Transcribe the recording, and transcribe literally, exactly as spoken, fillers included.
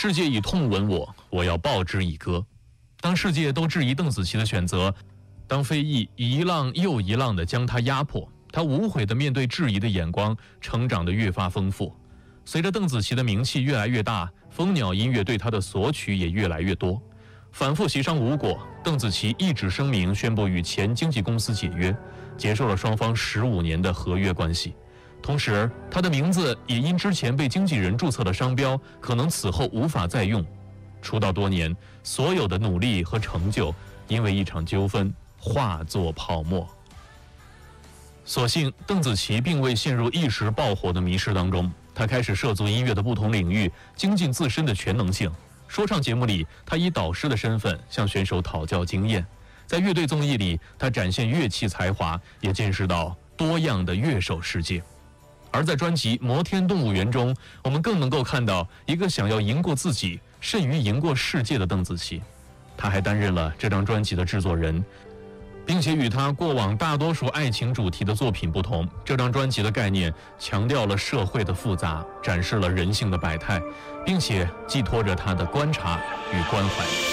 世界已痛吻我，我要报之以歌。当世界都质疑邓紫棋的选择，当非议一浪又一浪地将她压迫，她无悔地面对质疑的眼光，成长得越发丰富。随着邓紫棋的名气越来越大，蜂鸟音乐对她的索取也越来越多。反复协商无果，邓紫棋一纸声明宣布与前经纪公司解约，结束了双方十五年的合约关系。同时，她的名字也因之前被经纪人注册的商标，可能此后无法再用。出道多年，所有的努力和成就，因为一场纠纷化作泡沫。所幸，邓紫棋并未陷入一时爆火的迷失当中，她开始涉足音乐的不同领域，精进自身的全能性。说唱节目里，她以导师的身份向选手讨教经验；在乐队综艺里，她展现乐器才华，也见识到多样的乐手世界。而在专辑《摩天动物园》中，我们更能够看到一个想要赢过自己，甚于赢过世界的邓紫棋。她还担任了这张专辑的制作人，并且与她过往大多数爱情主题的作品不同，这张专辑的概念强调了社会的复杂，展示了人性的百态，并且寄托着她的观察与关怀。